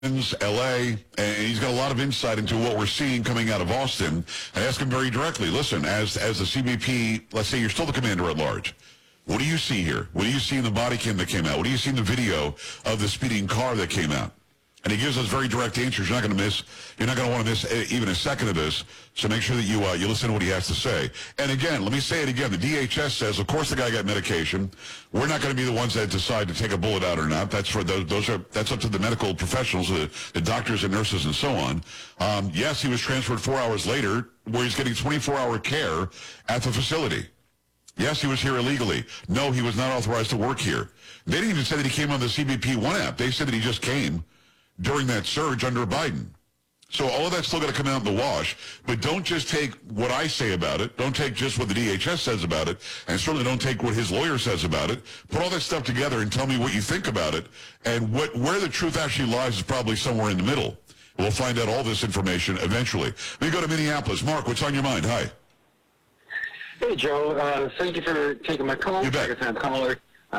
L.A., and he's got a lot of insight into what we're seeing coming out of Austin. I ask him very directly, listen, as the CBP, let's say you're still the commander at large, what do you see here? What do you see in the body cam that came out? What do you see in the video of the speeding car that came out? And he gives us very direct answers. You're not going to want to miss even a second of this. So make sure that you listen to what he has to say. And again, let me say it again. The DHS says, of course, the guy got medication. We're not going to be the ones that decide to take a bullet out or not. That's for that's up to the medical professionals, the doctors and nurses and so on. Yes, he was transferred 4 hours later, where he's getting 24-hour care at the facility. Yes, he was here illegally. No, he was not authorized to work here. They didn't even say that he came on the CBP One app. They said that he just came during that surge under Biden. So all of that's still got to come out in the wash, but don't just take what I say about it. Don't take just what the DHS says about it, and certainly don't take what his lawyer says about it. Put all that stuff together and tell me what you think about it, and where the truth actually lies is probably somewhere in the middle. We'll find out all this information eventually. Let me go to Minneapolis. Mark, what's on your mind? Hi. Hey, Joe. Thank you for taking my call. You bet. Second-time caller.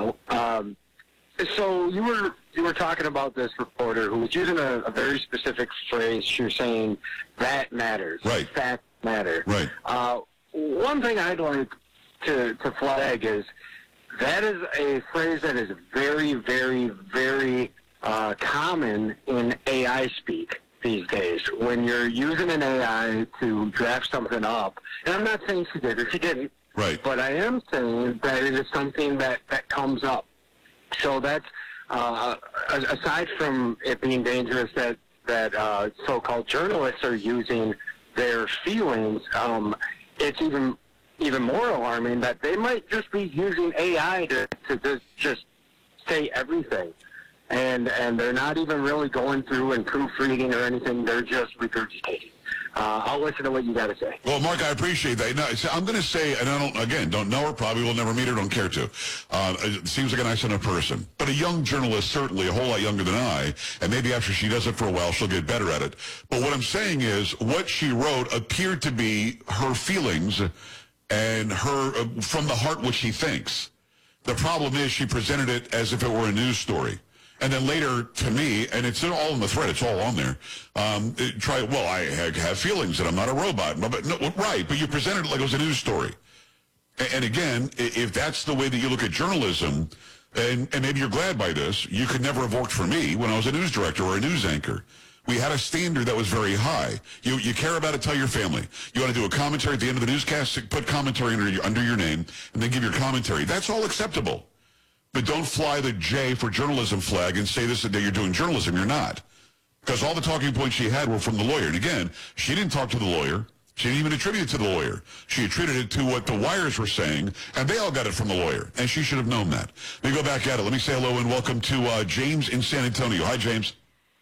So you were talking about this reporter who was using a very specific phrase. She was saying that matters. Right. Facts matter. Right. One thing I'd like to flag is that is a phrase that is very, very, very common in AI speak these days. When you're using an AI to draft something up, and I'm not saying she did or she didn't, right, but I am saying that it is something that comes up. So that's, aside from it being dangerous that so-called journalists are using their feelings, it's even more alarming that they might just be using AI to just say everything. And they're not even really going through and proofreading or anything. They're just regurgitating. I'll listen to what you got to say. Well, Mark, I appreciate that. No, I'm going to say, and I don't know her, probably will never meet her, don't care to. It seems like a nice enough person. But a young journalist, certainly a whole lot younger than I, and maybe after she does it for a while, she'll get better at it. But what I'm saying is, what she wrote appeared to be her feelings and her, from the heart, what she thinks. The problem is she presented it as if it were a news story. And then later, to me, and it's all in the thread, it's all on there, I have feelings and I'm not a robot. But no, right, but you presented it like it was a news story. And again, if that's the way that you look at journalism, and maybe you're glad by this, you could never have worked for me when I was a news director or a news anchor. We had a standard that was very high. You care about it, tell your family. You want to do a commentary at the end of the newscast, put commentary under your name, and then give your commentary. That's all acceptable. But don't fly the J for journalism flag and say this that you're doing journalism. You're not. Because all the talking points she had were from the lawyer. And again, she didn't talk to the lawyer. She didn't even attribute it to the lawyer. She attributed it to what the wires were saying, and they all got it from the lawyer. And she should have known that. Let me go back at it. Let me say hello and welcome to James in San Antonio. Hi, James.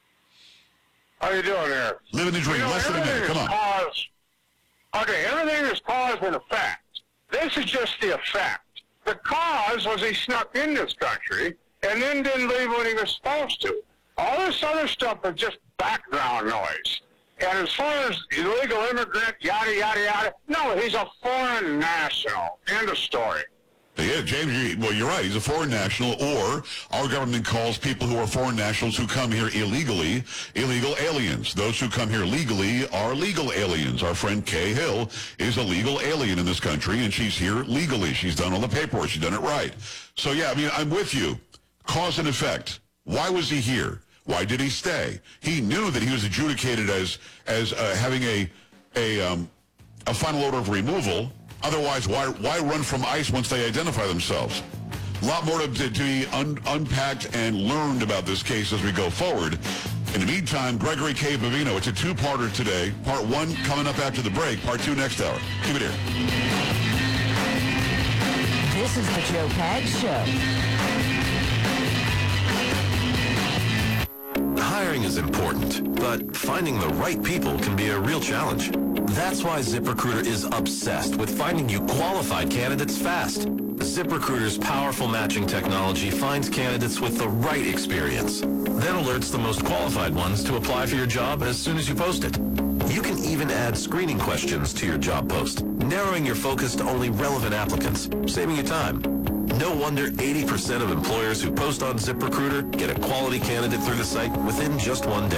How you doing there? Living the dream. Less than a minute. Come on. Everything is cause and effect. This is just the effect. The cause was he snuck in this country and then didn't leave when he was supposed to. All this other stuff is just background noise. And as far as illegal immigrant, yada, yada, yada, no, he's a foreign national. End of story. Yeah, James, you're right. He's a foreign national, or our government calls people who are foreign nationals who come here illegally, illegal aliens. Those who come here legally are legal aliens. Our friend Kay Hill is a legal alien in this country, and she's here legally. She's done all the paperwork. She's done it right. So, yeah, I mean, I'm with you. Cause and effect. Why was he here? Why did he stay? He knew that he was adjudicated as having a final order of removal. Otherwise, why run from ICE once they identify themselves? A lot more to be unpacked and learned about this case as we go forward. In the meantime, Gregory K. Bavino, it's a two-parter today. Part one coming up after the break. Part two next hour. Keep it here. This is the Joe Pags Show. Hiring is important, but finding the right people can be a real challenge. That's why ZipRecruiter is obsessed with finding you qualified candidates fast. ZipRecruiter's powerful matching technology finds candidates with the right experience, then alerts the most qualified ones to apply for your job as soon as you post it. You can even add screening questions to your job post, narrowing your focus to only relevant applicants, saving you time. No wonder 80% of employers who post on ZipRecruiter get a quality candidate through the site within just one day.